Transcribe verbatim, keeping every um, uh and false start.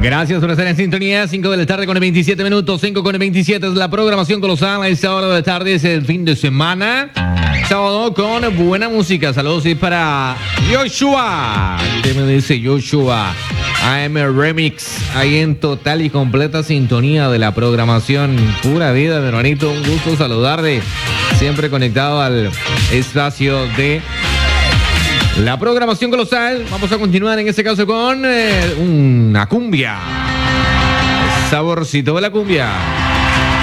Gracias por estar en sintonía. cinco de la tarde con veintisiete minutos. cinco con veintisiete es la programación colosal. A esta hora de la tarde es el fin de semana. Sábado con buena música. Saludos y para Joshua. ¿Qué me dice Joshua? A M Remix. Ahí en total y completa sintonía de la programación. Pura vida, mi hermanito. Un gusto saludarle. Siempre conectado al espacio de la programación colosal. Vamos a continuar en este caso con eh, una cumbia. Saborcito de la cumbia.